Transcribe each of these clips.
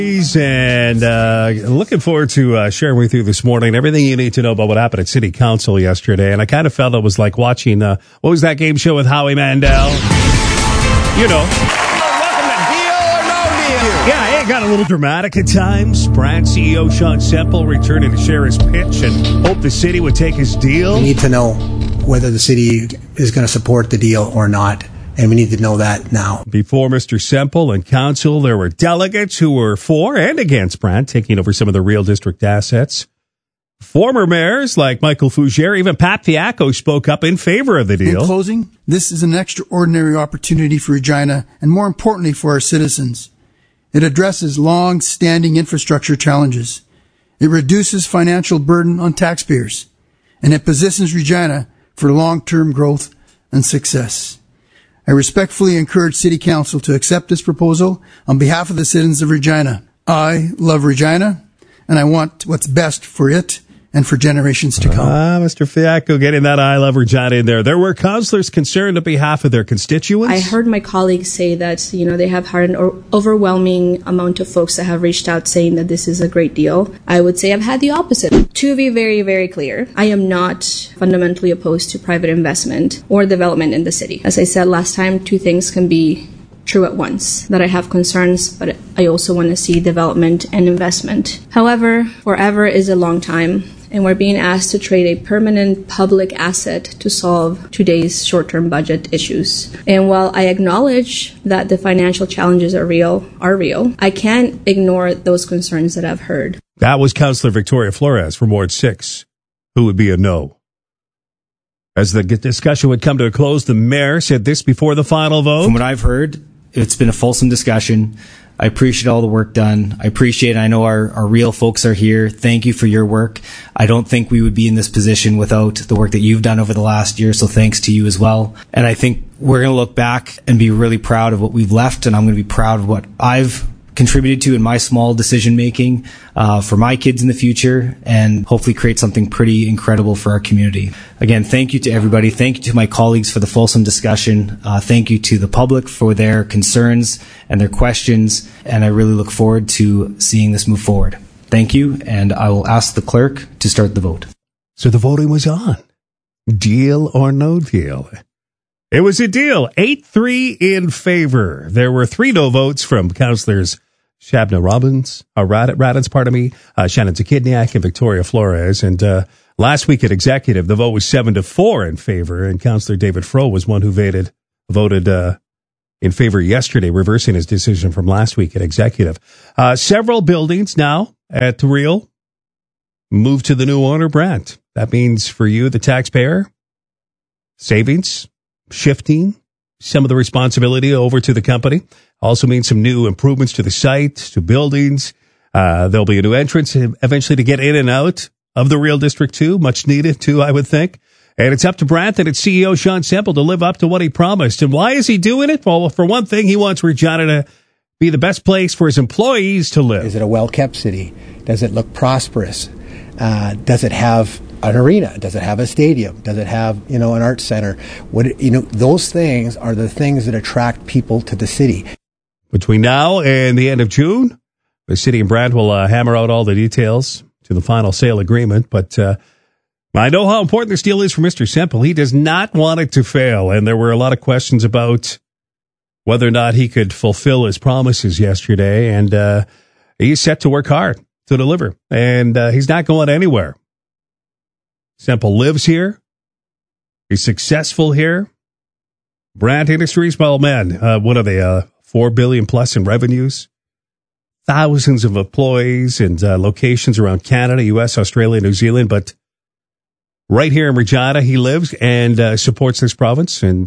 And looking forward to sharing with you this morning everything you need to know about what happened at City Council yesterday. And I kind of felt it was like watching, what was that game show with Howie Mandel? You know. Welcome to Deal or No Deal. Yeah, it got a little dramatic at times. Brand CEO Sean Semple returning to share his pitch and hope the city would take his deal. We need to know whether the city is going to support the deal or not. And we need to know that now. Before Mr. Semple and council, there were delegates who were for and against Brand taking over some of the Real District assets. Former mayors like Michael Fougere, even Pat Fiacco spoke up in favor of the deal. In closing, this is an extraordinary opportunity for Regina and, more importantly, for our citizens. It addresses long-standing infrastructure challenges. It reduces financial burden on taxpayers. And it positions Regina for long-term growth and success. I respectfully encourage City Council to accept this proposal on behalf of the citizens of Regina. I love Regina, and I want what's best for it and for generations to come. Mr. Fiacco getting that I love Regina in there. There were councillors concerned on behalf of their constituents. I heard my colleagues say that, they have had an overwhelming amount of folks that have reached out saying that this is a great deal. I would say I've had the opposite. To be very, very clear, I am not fundamentally opposed to private investment or development in the city. As I said last time, two things can be true at once, that I have concerns, but I also want to see development and investment. However, forever is a long time, and we're being asked to trade a permanent public asset to solve today's short-term budget issues. And while I acknowledge that the financial challenges are real, I can't ignore those concerns that I've heard. That was Councillor Victoria Flores from Ward 6, who would be a no. As the discussion would come to a close, the mayor said this before the final vote. From what I've heard, it's been a fulsome discussion. I appreciate all the work done. I know our real folks are here. Thank you for your work. I don't think we would be in this position without the work that you've done over the last year, so thanks to you as well. And I think we're going to look back and be really proud of what we've left, and I'm going to be proud of what I've contributed to in my small decision making for my kids in the future, and hopefully create something pretty incredible for our community. Again, thank you to everybody. Thank you to my colleagues for the fulsome discussion. Thank you to the public for their concerns and their questions, and I really look forward to seeing this move forward. Thank you, and I will ask the clerk to start the vote. So the voting was on. Deal or no deal? It was a deal. 8-3 in favor. There were 3 no votes from councillors Shabna Radins, Shannon Zakidniak and Victoria Flores. And last week at Executive, the vote was 7-4 in favor, and Councillor David Froh was one who voted in favor yesterday, reversing his decision from last week at Executive. Several buildings now at Real moved to the new owner, Brand. That means for you, the taxpayer, savings, shifting some of the responsibility over to the company. Also means some new improvements to the site, to buildings. There'll be a new entrance eventually to get in and out of the Real District 2, much needed too, I would think. And it's up to Brant and its CEO, Sean Semple, to live up to what he promised. And why is he doing it? Well, for one thing, he wants Regina to be the best place for his employees to live. Is it a well-kept city? Does it look prosperous? Does it have an arena? Does it have a stadium? Does it have, an arts center? Those things are the things that attract people to the city. Between now and the end of June, the city and Brand will hammer out all the details to the final sale agreement. But I know how important this deal is for Mr. Semple. He does not want it to fail. And there were a lot of questions about whether or not he could fulfill his promises yesterday. And he's set to work hard to deliver. And he's not going anywhere. Semple lives here. He's successful here. Brand Industries, well, man, what are they, $4 billion plus in revenues? Thousands of employees and locations around Canada, U.S., Australia, New Zealand. But right here in Regina, he lives and supports this province. And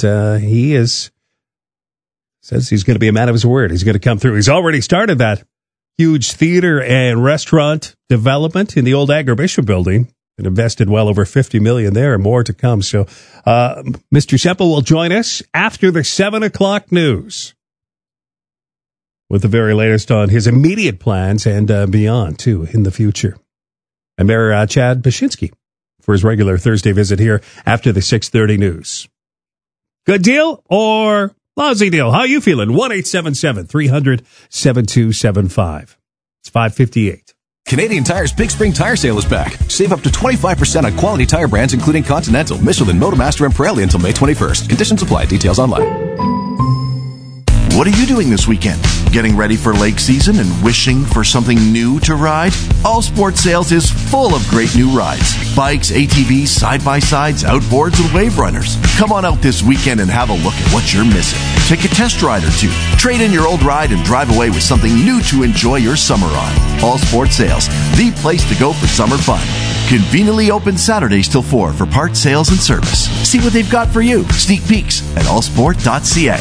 says he's going to be a man of his word. He's going to come through. He's already started that huge theater and restaurant development in the old Agribition building. And invested well over $50 million there and more to come. So Mr. Semple will join us after the 7 o'clock news with the very latest on his immediate plans and beyond, too, in the future. And Mayor Chad Bashinsky for his regular Thursday visit here after the 6:30 news. Good deal or lousy deal? How are you feeling? 1-877-300-7275. It's 558. Canadian Tire's Big Spring Tire Sale is back. Save up to 25% on quality tire brands including Continental, Michelin, Motomaster, and Pirelli until May 21st. Conditions apply. Details online. What are you doing this weekend? Getting ready for lake season and wishing for something new to ride? All Sports Sales is full of great new rides. Bikes, ATVs, side-by-sides, outboards, and wave runners. Come on out this weekend and have a look at what you're missing. Take a test ride or two. Trade in your old ride and drive away with something new to enjoy your summer on. All Sports Sales, the place to go for summer fun. Conveniently open Saturdays till 4 for parts, sales, and service. See what they've got for you. Sneak peeks at allsport.ca.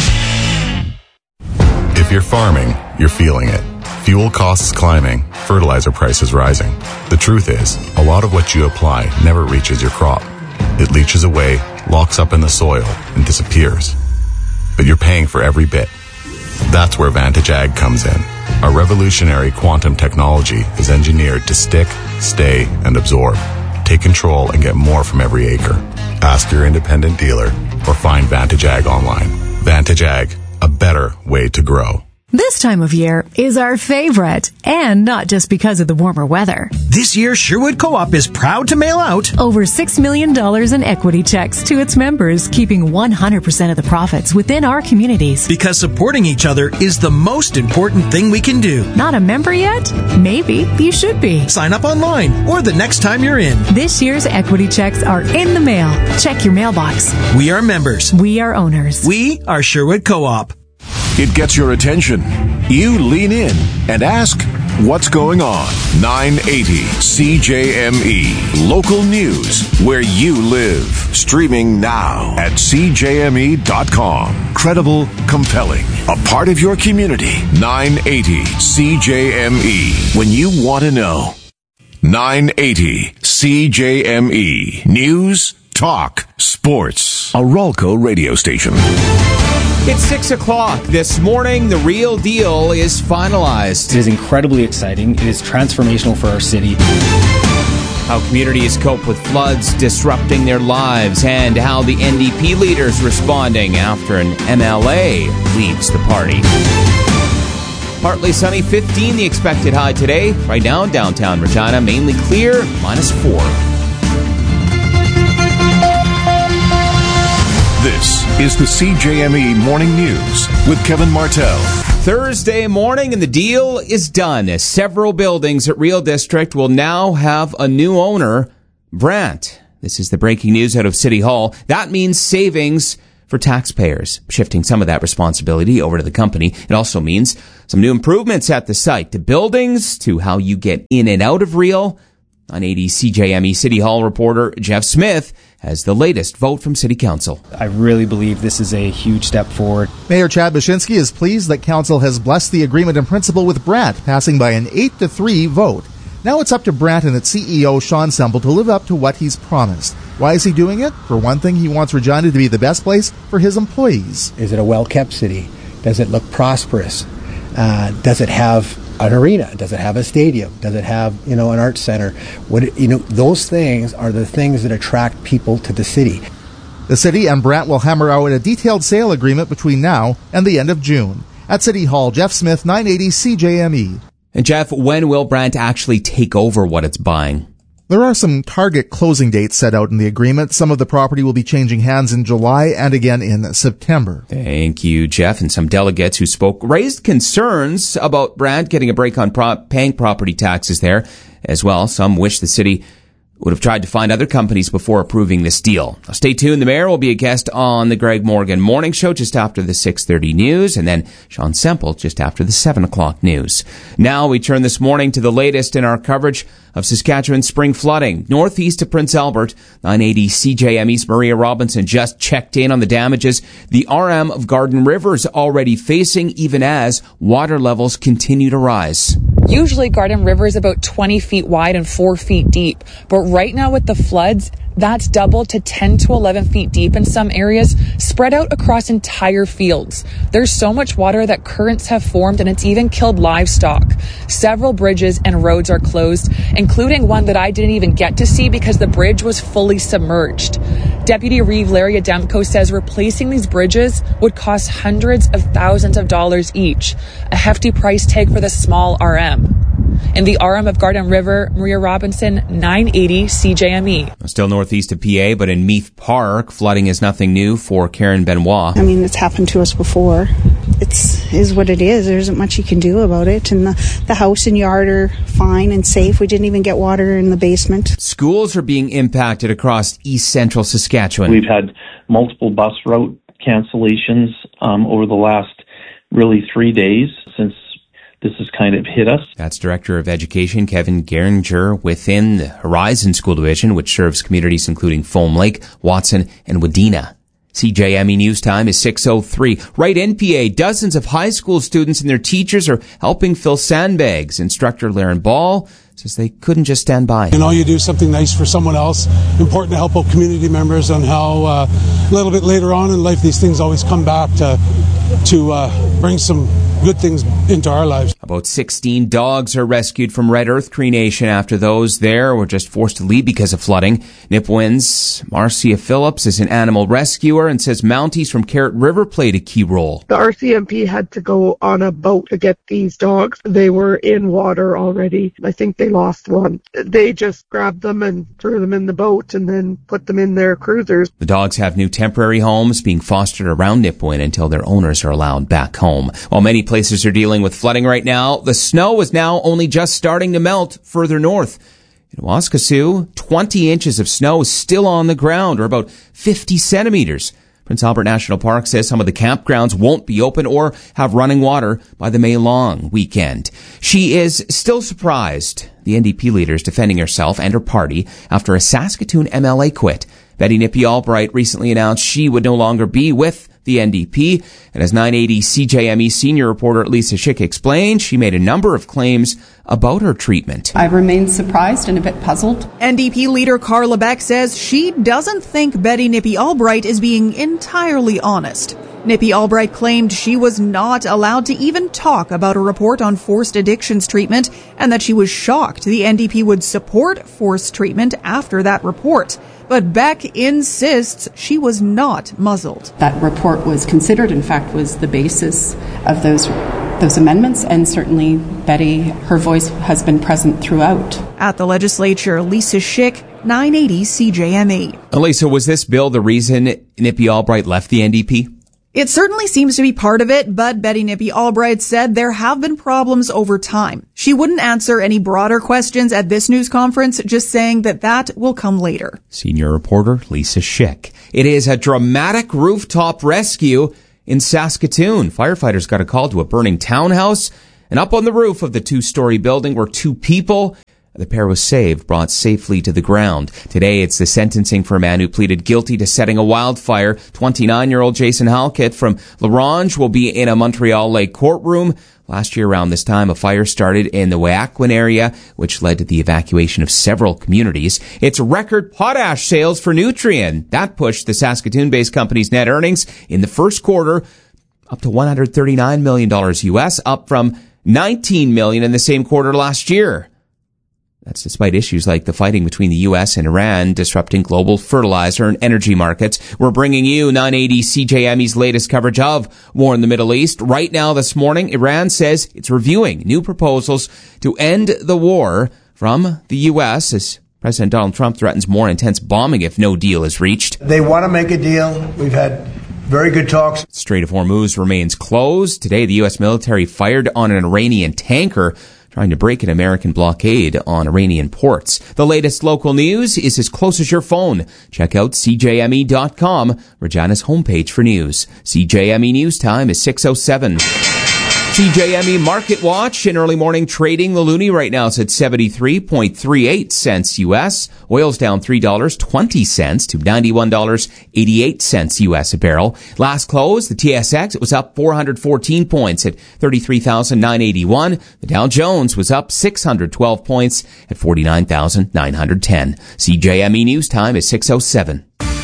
If you're farming, you're feeling it. Fuel costs climbing, fertilizer prices rising. The truth is, a lot of what you apply never reaches your crop. It leaches away, locks up in the soil, and disappears. But you're paying for every bit. That's where Vantage Ag comes in. Our revolutionary quantum technology is engineered to stick, stay, and absorb. Take control and get more from every acre. Ask your independent dealer or find Vantage Ag online. Vantage Ag, a better way to grow. This time of year is our favorite, and not just because of the warmer weather. This year, Sherwood Co-op is proud to mail out over $6 million in equity checks to its members, keeping 100% of the profits within our communities. Because supporting each other is the most important thing we can do. Not a member yet? Maybe you should be. Sign up online or the next time you're in. This year's equity checks are in the mail. Check your mailbox. We are members. We are owners. We are Sherwood Co-op. It gets your attention. You lean in and ask, what's going on? 980 CJME. Local news where you live. Streaming now at CJME.com. Credible, compelling. A part of your community. 980 CJME. When you want to know. 980 CJME. News, talk, sports. A Rolco radio station. It's 6 o'clock this morning. The Real Deal is finalized. It is incredibly exciting. It is transformational for our city. How communities cope with floods disrupting their lives, and how the NDP leader's responding after an MLA leaves the party. Partly sunny, 15 the expected high today. Right now, downtown Regina, mainly clear, -4. This is the CJME Morning News with Kevin Martell. Thursday morning, and the deal is done, as several buildings at Real District will now have a new owner, Brandt. This is the breaking news out of City Hall. That means savings for taxpayers, shifting some of that responsibility over to the company. It also means some new improvements at the site, to buildings, to how you get in and out of Real. 980 CJME City Hall reporter Jeff Smith has the latest vote from City Council. I really believe this is a huge step forward. Mayor Chad Bashinsky is pleased that Council has blessed the agreement in principle with Brandt, passing by an 8-3 vote. Now it's up to Brandt and its CEO, Sean Semple, to live up to what he's promised. Why is he doing it? For one thing, he wants Regina to be the best place for his employees. Is it a well-kept city? Does it look prosperous? Does it have an arena? Does it have a stadium? Does it have, an arts center? Those things are the things that attract people to the city. The city and Brandt will hammer out a detailed sale agreement between now and the end of June. At City Hall, Jeff Smith, 980 CJME. And Jeff, when will Brandt actually take over what it's buying? There are some target closing dates set out in the agreement. Some of the property will be changing hands in July and again in September. Thank you, Jeff. And some delegates who spoke raised concerns about Brandt getting a break on paying property taxes there as well. Some wish the city would have tried to find other companies before approving this deal. Now, stay tuned. The mayor will be a guest on the Greg Morgan Morning Show just after the 6:30 news, and then Sean Semple just after the 7 o'clock news. Now we turn this morning to the latest in our coverage of Saskatchewan spring flooding. Northeast of Prince Albert, 980 CJME's Maria Robinson just checked in on the damages the RM of Garden River is already facing, even as water levels continue to rise. Usually Garden River is about 20 feet wide and 4 feet deep, but right now with the floods, that's doubled to 10 to 11 feet deep in some areas, spread out across entire fields. There's so much water that currents have formed, and it's even killed livestock. Several bridges and roads are closed, including one that I didn't even get to see because the bridge was fully submerged. Deputy Reeve Larry Adamko says replacing these bridges would cost hundreds of thousands of dollars each, a hefty price tag for the small RM. In the RM of Garden River, Maria Robinson, 980 CJME. Still northeast of PA, but in Meath Park, flooding is nothing new for Karen Benoit. I mean, it's happened to us before. It is what it is. There isn't much you can do about it. And the house and yard are fine and safe. We didn't even get water in the basement. Schools are being impacted across east central Saskatchewan. We've had multiple bus route cancellations over the last really 3 days since this has kind of hit us. That's Director of Education Kevin Geringer within the Horizon School Division, which serves communities including Foam Lake, Watson, and Wadena. CJME News Time is 6:03. Right in PA, dozens of high school students and their teachers are helping fill sandbags. Instructor Laren Ball says they couldn't just stand by. You do something nice for someone else. Important to help out community members on how a little bit later on in life these things always come back to bring some good things into our lives. About 16 dogs are rescued from Red Earth Cree Nation after those there were just forced to leave because of flooding. Nipawin's Marcia Phillips is an animal rescuer and says Mounties from Carrot River played a key role. The RCMP had to go on a boat to get these dogs. They were in water already. I think they lost one. They just grabbed them and threw them in the boat and then put them in their cruisers. The dogs have new temporary homes being fostered around Nipawin until their owners are allowed back home. While many places are dealing with flooding right now, the snow is now only just starting to melt further north. In Waskesiu, 20 inches of snow is still on the ground, or about 50 centimeters. Prince Albert National Park says some of the campgrounds won't be open or have running water by the May Long weekend. She is still surprised. The NDP leader is defending herself and her party after a Saskatoon MLA quit. Betty Nippy Albright recently announced she would no longer be with the NDP. And as 980 CJME senior reporter Lisa Schick explained, she made a number of claims about her treatment. I remain surprised and a bit puzzled. NDP leader Carla Beck says she doesn't think Betty Nippy Albright is being entirely honest. Nippy Albright claimed she was not allowed to even talk about a report on forced addictions treatment and that she was shocked the NDP would support forced treatment after that report. But Beck insists she was not muzzled. That report was considered, in fact, was the basis of those amendments, and certainly Betty, her voice has been present throughout. At the legislature, Lisa Schick, 980 CJME. Lisa, was this bill the reason Nippy Albright left the NDP? It certainly seems to be part of it, but Betty Nippy Albright said there have been problems over time. She wouldn't answer any broader questions at this news conference, just saying that will come later. Senior reporter Lisa Schick. It is a dramatic rooftop rescue in Saskatoon. Firefighters got a call to a burning townhouse, and up on the roof of the 2-story building were 2 people. The pair was saved, brought safely to the ground. Today, it's the sentencing for a man who pleaded guilty to setting a wildfire. 29-year-old Jason Halkett from LaRange will be in a Montreal Lake courtroom. Last year around this time, a fire started in the Wahakwan area, which led to the evacuation of several communities. It's record potash sales for Nutrien. That pushed the Saskatoon-based company's net earnings in the first quarter up to $139 million US, up from $19 million in the same quarter last year. That's despite issues like the fighting between the U.S. and Iran disrupting global fertilizer and energy markets. We're bringing you 980 CJME's latest coverage of war in the Middle East. Right now this morning, Iran says it's reviewing new proposals to end the war from the U.S. as President Donald Trump threatens more intense bombing if no deal is reached. They want to make a deal. We've had very good talks. Strait of Hormuz remains closed. Today, the U.S. military fired on an Iranian tanker trying to break an American blockade on Iranian ports. The latest local news is as close as your phone. Check out CJME.com, Regina's homepage for news. CJME News Time is 6:07. CJME Market Watch in early morning trading. The loonie right now is at 73.38 cents U.S. Oil's down $3.20 to $91.88 U.S. a barrel. Last close, the TSX, it was up 414 points at 33,981. The Dow Jones was up 612 points at 49,910. CJME News Time is 6:07.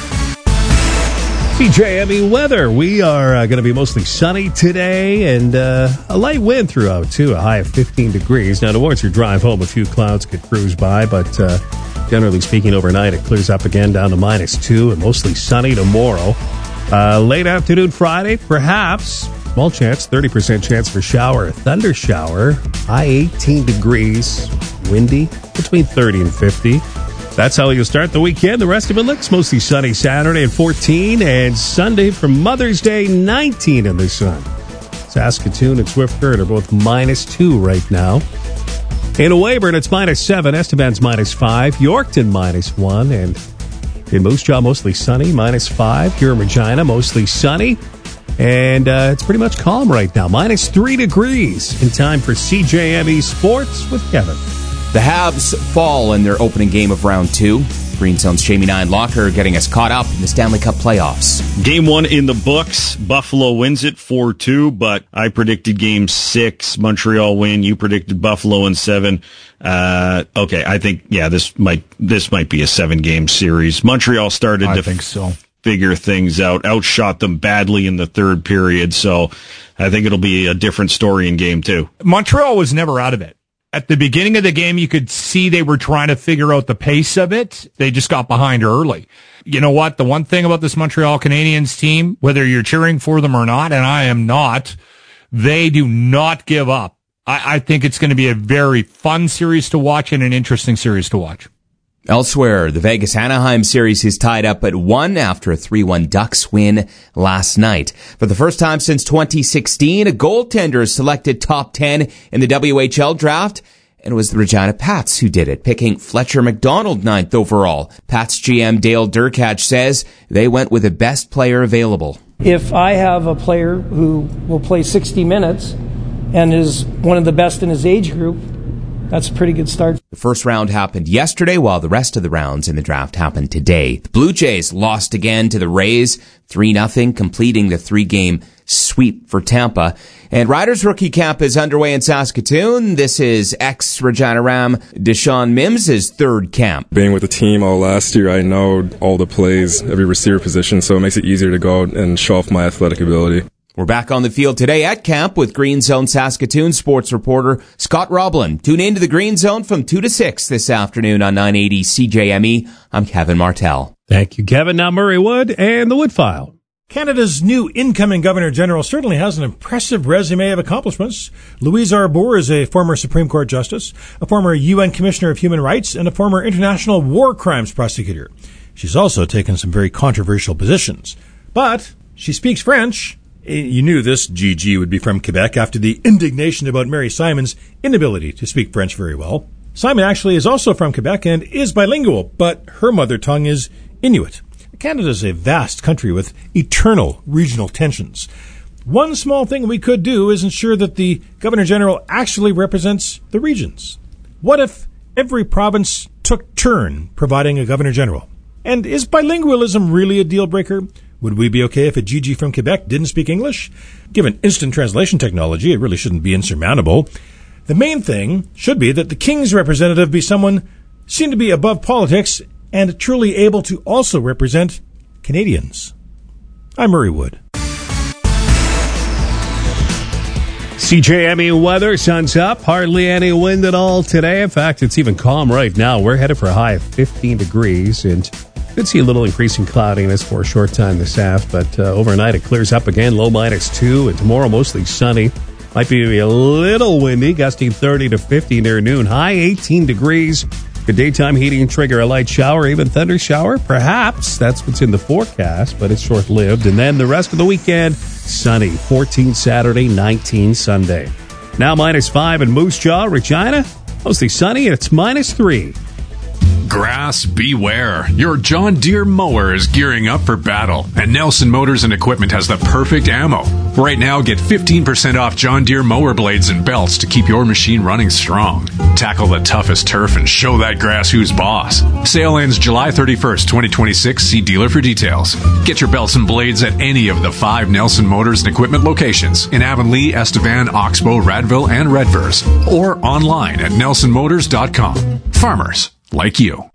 CJME weather. We are going to be mostly sunny today and a light wind throughout, too. A high of 15 degrees. Now, towards your drive home, a few clouds could cruise by, but Generally speaking, overnight it clears up again down to -2 and mostly sunny tomorrow. Late afternoon Friday, perhaps, small chance, 30% chance for shower, thunder shower, high 18 degrees, windy, between 30 and 50. That's how you'll start the weekend. The rest of it looks mostly sunny Saturday at 14, and Sunday for Mother's Day, 19 in the sun. Saskatoon and Swift Current are both -2 right now. In Weyburn, it's -7. Estevan's -5. Yorkton -1. And in Moose Jaw, mostly sunny, -5. Here in Regina, mostly sunny. And it's pretty much calm right now. -3 degrees. In time for CJME Sports with Kevin. The Habs fall in their opening game of round 2. Green Zone's Jamie Nine Locker getting us caught up in the Stanley Cup playoffs. Game 1 in the books. Buffalo wins it 4-2, but I predicted Game 6. Montreal win. You predicted Buffalo in 7. Okay, I think, this might be a 7-game series. Montreal started to figure things out, outshot them badly in the third period, so I think it'll be a different story in Game 2. Montreal was never out of it. At the beginning of the game, you could see they were trying to figure out the pace of it. They just got behind early. You know what? The one thing about this Montreal Canadiens team, whether you're cheering for them or not, and I am not, they do not give up. I think it's going to be a very fun series to watch and an interesting series to watch. Elsewhere, the Vegas-Anaheim series is tied up at 1 after a 3-1 Ducks win last night. For the first time since 2016, a goaltender is selected top 10 in the WHL draft, and it was the Regina Pats who did it, picking Fletcher McDonald 9th overall. Pats GM Dale Durkach says they went with the best player available. If I have a player who will play 60 minutes and is one of the best in his age group, that's a pretty good start. The first round happened yesterday, while the rest of the rounds in the draft happened today. The Blue Jays lost again to the Rays, 3-0, completing the 3-game sweep for Tampa. And Riders rookie camp is underway in Saskatoon. This is ex-Regina Ram Deshaun Mims' third camp. Being with the team all last year, I know all the plays, every receiver position, so it makes it easier to go out and show off my athletic ability. We're back on the field today at camp with Green Zone Saskatoon sports reporter Scott Roblin. Tune in to the Green Zone from 2 to 6 this afternoon on 980 CJME. I'm Kevin Martell. Thank you, Kevin. Now Murray Wood and the Wood File. Canada's new incoming Governor-General certainly has an impressive resume of accomplishments. Louise Arbour is a former Supreme Court Justice, a former UN Commissioner of Human Rights, and a former International War Crimes Prosecutor. She's also taken some very controversial positions. But she speaks French. You knew this GG would be from Quebec after the indignation about Mary Simon's inability to speak French very well. Simon actually is also from Quebec and is bilingual, but her mother tongue is Inuit. Canada is a vast country with eternal regional tensions. One small thing we could do is ensure that the Governor-General actually represents the regions. What if every province took turn providing a Governor-General? And is bilingualism really a deal breaker? Would we be okay if a GG from Quebec didn't speak English? Given instant translation technology, it really shouldn't be insurmountable. The main thing should be that the King's representative be someone seen to be above politics and truly able to also represent Canadians. I'm Murray Wood. CJME weather, sun's up, hardly any wind at all today. In fact, it's even calm right now. We're headed for a high of 15 degrees and could see a little increase in cloudiness for a short time this half, but overnight it clears up again, low -2, and tomorrow mostly sunny. Might be a little windy, gusting 30 to 50 near noon, high 18 degrees. Good daytime heating trigger a light shower, even thunder shower, perhaps. That's what's in the forecast, but it's short-lived. And then the rest of the weekend, sunny, 14 Saturday, 19 Sunday. Now -5 in Moose Jaw, Regina, mostly sunny, and it's -3. Grass beware. Your John Deere mower is gearing up for battle, and Nelson Motors and Equipment has the perfect ammo. Right now, get 15% off John Deere mower blades and belts to keep your machine running strong. Tackle the toughest turf and show that grass who's boss. Sale ends July 31st, 2026. See dealer for details. Get your belts and blades at any of the 5 Nelson Motors and Equipment locations in Avonlea, Estevan, Oxbow, Radville, and Redvers, or online at nelsonmotors.com. Farmers like you.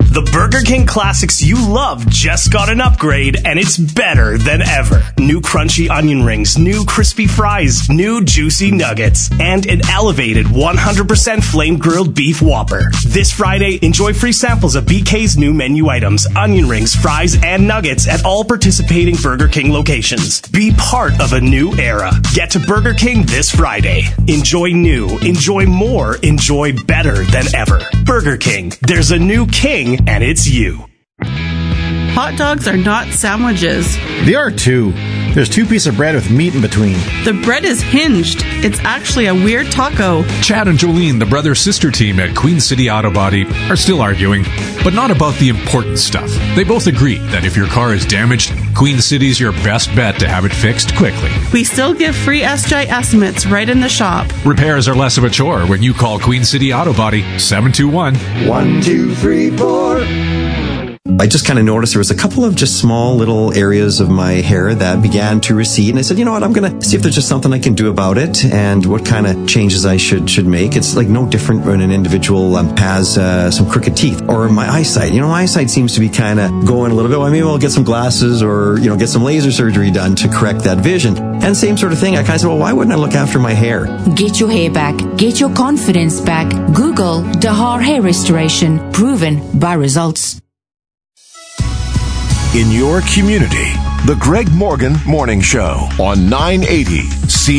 The Burger King classics you love just got an upgrade, and it's better than ever. New crunchy onion rings, new crispy fries, new juicy nuggets, and an elevated 100% flame-grilled beef Whopper. This Friday, enjoy free samples of BK's new menu items, onion rings, fries, and nuggets at all participating Burger King locations. Be part of a new era. Get to Burger King this Friday. Enjoy new, enjoy more, enjoy better than ever. Burger King. There's a new king, and it's you. Hot dogs are not sandwiches. They are too. There's 2 pieces of bread with meat in between. The bread is hinged. It's actually a weird taco. Chad and Jolene, the brother-sister team at Queen City Auto Body, are still arguing, but not about the important stuff. They both agree that if your car is damaged, Queen City's your best bet to have it fixed quickly. We still give free SJ estimates right in the shop. Repairs are less of a chore when you call Queen City Auto Body 721-1234. I just kind of noticed there was a couple of just small little areas of my hair that began to recede. And I said, you know what, I'm going to see if there's just something I can do about it and what kind of changes I should make. It's like no different when an individual has some crooked teeth or my eyesight. You know, my eyesight seems to be kind of going a little bit. Well, maybe I'll get some glasses or, you know, get some laser surgery done to correct that vision. And same sort of thing. I kind of said, well, why wouldn't I look after my hair? Get your hair back. Get your confidence back. Google Dahar Hair Restoration. Proven by results. In your community, the Greg Morgan Morning Show on 980 C.